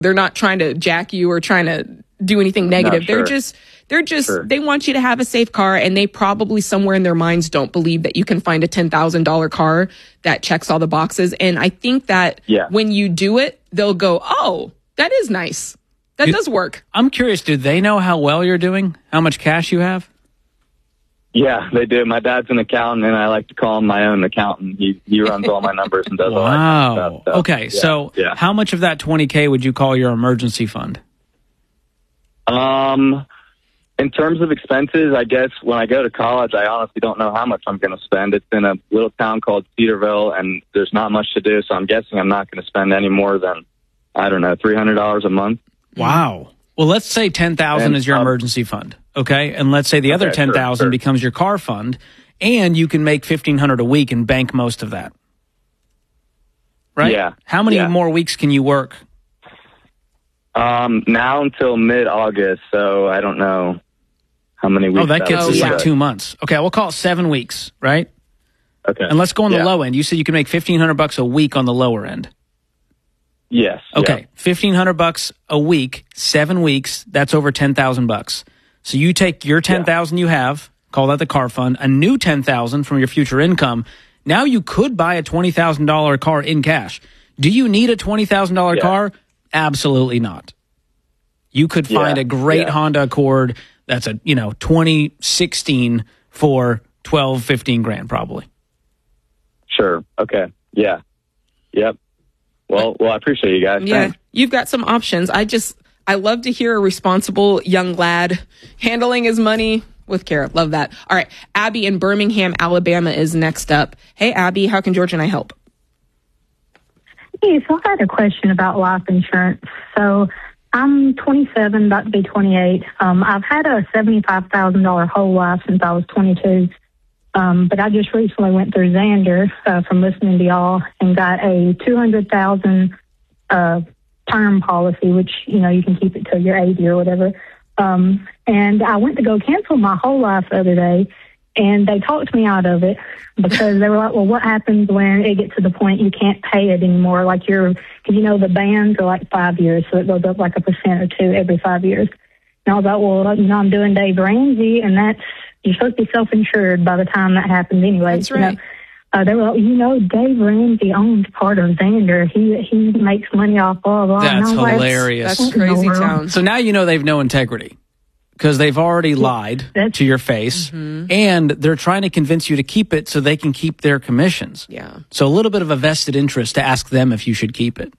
They're not trying to jack you or trying to do anything negative. No, They're just, they want you to have a safe car, and they probably somewhere in their minds don't believe that you can find a $10,000 car that checks all the boxes. And I think that when you do it, they'll go, oh, that is nice. That does work. I'm curious, do they know how well you're doing? How much cash you have? Yeah, they do. My dad's an accountant, and I like to call him my own accountant. He runs all my numbers and does all that kind of stuff. So, okay, so how much of that $20K would you call your emergency fund? In terms of expenses, I guess when I go to college, I honestly don't know how much I'm going to spend. It's in a little town called Cedarville, and there's not much to do, so I'm guessing I'm not going to spend any more than, I don't know, $300 a month. Wow. Well, let's say $10,000 is your emergency fund, okay? And let's say the other $10,000 becomes your car fund, and you can make $1,500 a week and bank most of that. Right? Yeah. How many more weeks can you work? Now until mid-August, so I don't know how many weeks. Oh, that gets us like 2 months. Okay, we'll call it 7 weeks, right? Okay. And let's go on the low end. You said you can make $1,500 a week on the lower end. Yes. Okay, $1,500 a week, 7 weeks. That's over $10,000. So you take your $10,000 you have, call that the car fund, a new $10,000 from your future income. Now you could buy a $20,000 car in cash. Do you need a $20,000 car? Absolutely not. You could find a great Honda Accord that's a 2016 for 12, 15 grand probably. Sure. Okay. Yeah. Yep. Well, I appreciate you guys. Yeah, Thanks. you've got some options. I love to hear a responsible young lad handling his money with care. Love that. All right. Abby in Birmingham, Alabama is next up. Hey, Abby, how can George and I help? Hey, so I had a question about life insurance. So I'm 27, about to be 28. I've had a $75,000 whole life since I was 22. But I just recently went through Xander from listening to y'all and got a $200,000 term policy, which, you can keep it till you're 80 or whatever. And I went to go cancel my whole life the other day, and they talked me out of it because they were like, well, what happens when it gets to the point you can't pay it anymore? Like because the bands are like 5 years, so it goes up like 1% or 2% every 5 years. And I was like, well, I'm doing Dave Ramsey, and you're supposed to be self-insured by the time that happens anyway. That's right. They were like, Dave Ramsey owns part of Xander. He makes money off blah, blah. That's hilarious. That's crazy town. So now they've no integrity because they've already lied to your face, and they're trying to convince you to keep it so they can keep their commissions. Yeah. So a little bit of a vested interest to ask them if you should keep it.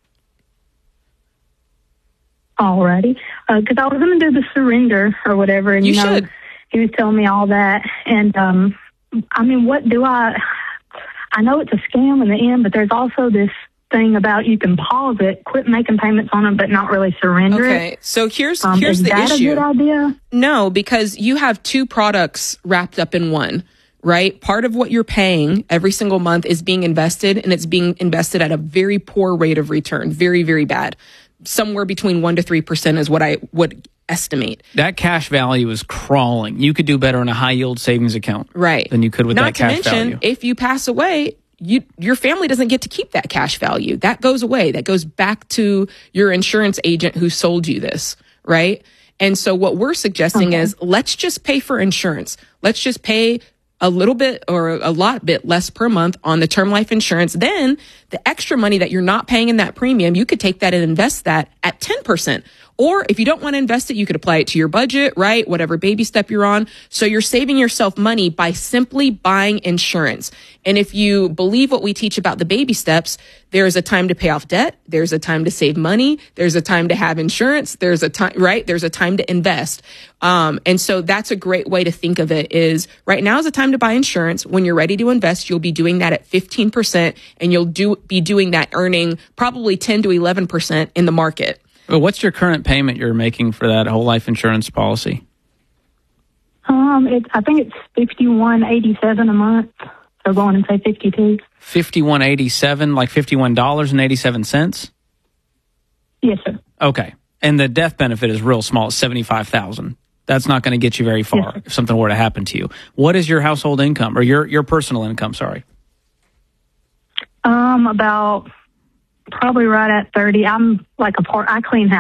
Alrighty. Because I was going to do the surrender or whatever. And, you should. He was telling me all that. And, what do I know it's a scam in the end, but there's also this thing about you can pause it, quit making payments on it, but not really surrender it. Okay, so here's the issue. Is that a good idea? No, because you have two products wrapped up in one, right? Part of what you're paying every single month is being invested, and it's being invested at a very poor rate of return, very, very bad. Somewhere between 1% to 3% is what I would estimate. That cash value is crawling. You could do better in a high yield savings account, right? Than you could with that cash value. Not to mention, if you pass away, your family doesn't get to keep that cash value. That goes away. That goes back to your insurance agent who sold you this, right? And so what we're suggesting is let's just pay for insurance. Let's just pay a little bit or a lot bit less per month on the term life insurance. Then the extra money that you're not paying in that premium, you could take that and invest that at 10%. Or if you don't want to invest it, you could apply it to your budget, right? Whatever baby step you're on. So you're saving yourself money by simply buying insurance. And if you believe what we teach about the baby steps, there's a time to pay off debt. There's a time to save money. There's a time to have insurance. There's a time, right? There's a time to invest. And so that's a great way to think of it is right now is the time to buy insurance. When you're ready to invest, you'll be doing that at 15% and you'll be doing that earning probably 10 to 11% in the market. Well, what's your current payment you're making for that whole life insurance policy? I think it's $51.87 a month. So go on and say 52. $51.87, like $51.87? Yes, sir. Okay. And the death benefit is real small, it's $75,000. That's not going to get you very far if something were to happen to you. What is your household income or your personal income, sorry? About Probably right at 30. I'm like I clean house.